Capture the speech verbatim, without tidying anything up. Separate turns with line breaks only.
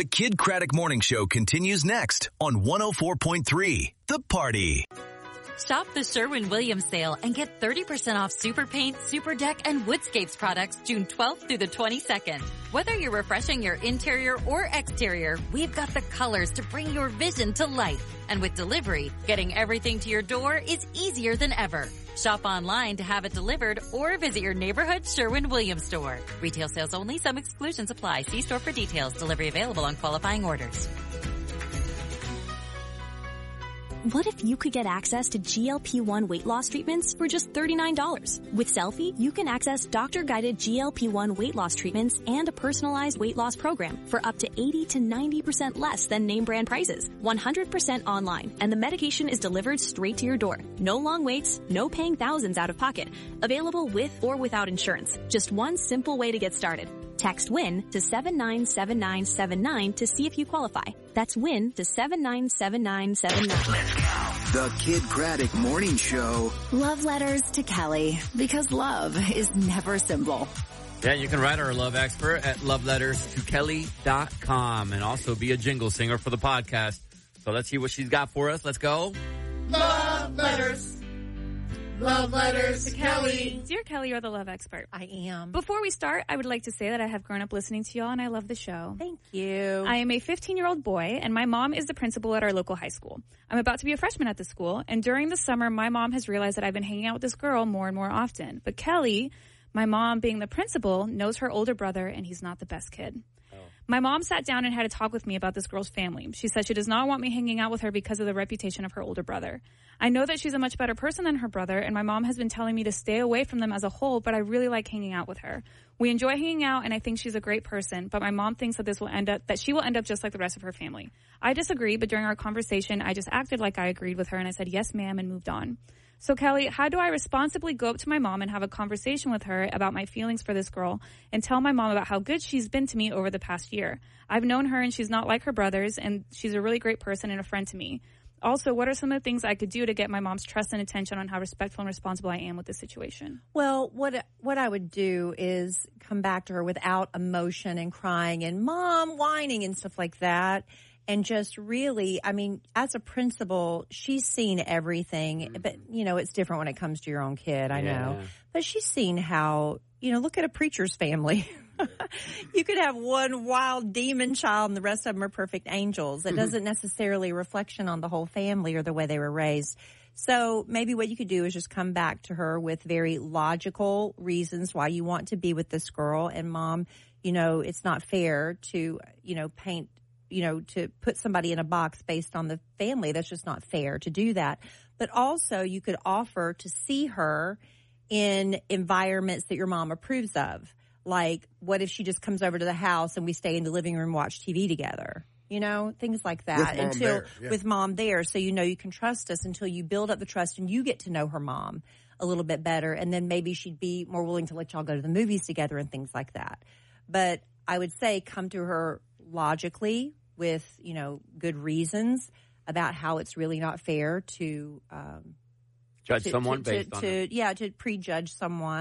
The Kid Craddock Morning Show continues next on one oh four point three The Party.
Shop the Sherwin-Williams sale and get thirty percent off Super Paint, Super Deck, and Woodscapes products June twelfth through the twenty-second. Whether you're refreshing your interior or exterior, we've got the colors to bring your vision to life. And with delivery, getting everything to your door is easier than ever. Shop online to have it delivered or visit your neighborhood Sherwin-Williams store. Retail sales only. Some exclusions apply. See store for details. Delivery available on qualifying orders.
What if you could get access to G L P one weight loss treatments for just thirty-nine dollars? With Selfie, you can access doctor-guided G L P one weight loss treatments and a personalized weight loss program for up to eighty to ninety percent less than name brand prices. one hundred percent online, and the medication is delivered straight to your door. No long waits, no paying thousands out of pocket. Available with or without insurance. Just one simple way to get started. Text WIN to seven nine seven nine seven nine to see if you qualify. That's WIN to seven nine seven nine seven nine.
The Kid Craddock Morning Show.
Love letters to Kelly, because love is never simple.
Yeah, you can write her a love expert at love letters to kelly dot com and also be a jingle singer for the podcast. So let's see what she's got for us. Let's go.
Love letters. Love letters to Kelly.
Dear Kelly, you're the love expert.
I am.
Before we start, I would like to say that I have grown up listening to y'all and I love the show.
Thank you.
I am a fifteen-year-old boy and my mom is the principal at our local high school. I'm about to be a freshman at the school, and during the summer, my mom has realized that I've been hanging out with this girl more and more often. But Kelly, my mom being the principal, knows her older brother and he's not the best kid. My mom sat down and had a talk with me about this girl's family. She said she does not want me hanging out with her because of the reputation of her older brother. I know that she's a much better person than her brother, and my mom has been telling me to stay away from them as a whole, but I really like hanging out with her. We enjoy hanging out, and I think she's a great person, but my mom thinks that this will end up, that she will end up just like the rest of her family. I disagree, but during our conversation, I just acted like I agreed with her, and I said, yes, ma'am, and moved on. So, Kelly, how do I responsibly go up to my mom and have a conversation with her about my feelings for this girl and tell my mom about how good she's been to me over the past year? I've known her, and she's not like her brothers, and she's a really great person and a friend to me. Also, what are some of the things I could do to get my mom's trust and attention on how respectful and responsible I am with this situation?
Well, what what I would do is come back to her without emotion and crying and mom whining and stuff like that. And just really, I mean, as a principal, she's seen everything, mm-hmm. but, you know, it's different when it comes to your own kid, I
yeah.
know. But she's seen how, you know, look at a preacher's family. You could have one wild demon child and the rest of them are perfect angels. It doesn't necessarily reflection on the whole family or the way they were raised. So maybe what you could do is just come back to her with very logical reasons why you want to be with this girl. And mom, you know, it's not fair to, you know, paint you know, to put somebody in a box based on the family. That's just not fair to do that. But also you could offer to see her in environments that your mom approves of. Like, what if she just comes over to the house and we stay in the living room, watch T V together? You know, things like that.
With mom
until
there, yeah.
With mom there. So you know you can trust us until you build up the trust and you get to know her mom a little bit better. And then maybe she'd be more willing to let y'all go to the movies together and things like that. But I would say come to her logically, with, you know, good reasons about how it's really not fair to um,
judge
to,
someone
to,
based
to,
on
to,
it.
yeah, to prejudge someone.